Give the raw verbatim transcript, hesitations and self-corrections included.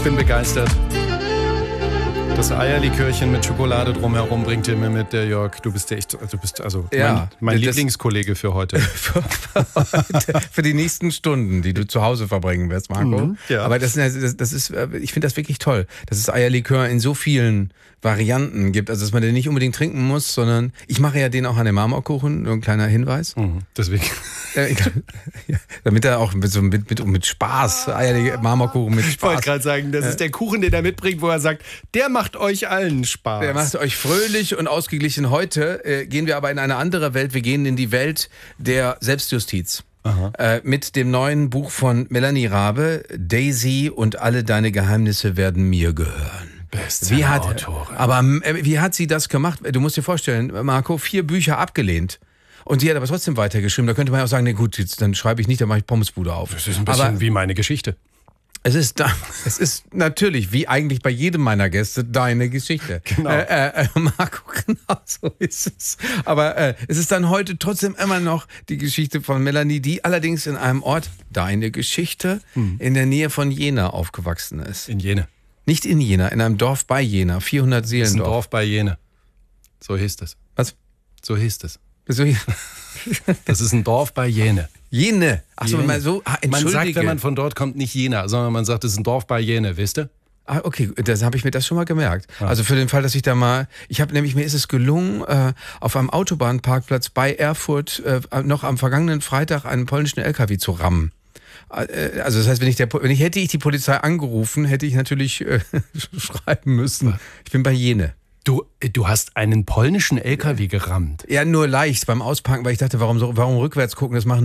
bin begeistert. Das Eierlikörchen mit Schokolade drumherum bringt ihr mir mit, der Jörg. Du bist ja echt, du bist also Ja, mein, mein das- Lieblingskollege für heute. Für die nächsten Stunden, die du zu Hause verbringen wirst, Marco. Mhm, ja. Aber das, das, das ist, ich finde das wirklich toll, dass es Eierlikör in so vielen Varianten gibt. Also, dass man den nicht unbedingt trinken muss, sondern ich mache ja den auch an den Marmorkuchen, nur ein kleiner Hinweis. Mhm, deswegen. Äh, ja, damit er auch mit, so mit, mit, mit Spaß, Eierlikör, Marmorkuchen mit Ich wollte Spaß. gerade sagen, das ist der Kuchen, den er mitbringt, wo er sagt, der macht euch allen Spaß. Der macht euch fröhlich und ausgeglichen. Heute äh, gehen wir aber in eine andere Welt. Wir gehen in die Welt der Selbstjustiz. Äh, mit dem neuen Buch von Melanie Rabe, Daisy und alle deine Geheimnisse werden mir gehören. Wie hat, Bestseller-Autorin. aber äh, wie hat sie das gemacht? Du musst dir vorstellen, Marco, vier Bücher abgelehnt. Und sie hat aber trotzdem weitergeschrieben. Da könnte man ja auch sagen, nee gut, jetzt, dann schreibe ich nicht, dann mache ich Pommesbude auf. Das ist ein bisschen aber wie meine Geschichte. es ist, da, es ist natürlich, wie eigentlich bei jedem meiner Gäste, deine Geschichte. Genau. Äh, äh, Marco, genau so ist es. Aber äh, es ist dann heute trotzdem immer noch die Geschichte von Melanie, die allerdings in einem Ort, deine Geschichte, Hm. in der Nähe von Jena aufgewachsen ist. In Jene. Nicht in Jena, in einem Dorf bei Jena, vierhundert Das ist ein Seelendorf. Dorf bei Jene. So hieß es. Was? So hieß es. So, Das ist ein Dorf bei Jene. Jene. Achso, Jene. mal so, ah, Man entschuldige. sagt, wenn man von dort kommt, nicht Jena, sondern man sagt, es ist ein Dorf bei Jene, wisst ihr? Ah, okay, das habe ich mir das schon mal gemerkt. Also für den Fall, dass ich da mal, ich habe nämlich, mir ist es gelungen, äh, auf einem Autobahnparkplatz bei Erfurt äh, noch am vergangenen Freitag einen polnischen L K W zu rammen. Äh, Also das heißt, wenn ich, der, wenn ich hätte ich die Polizei angerufen, hätte ich natürlich äh, schreiben müssen. Ich bin bei Jene. Du, du hast einen polnischen L K W gerammt. Ja, nur leicht beim Ausparken, weil ich dachte, warum, so, warum rückwärts gucken, das machen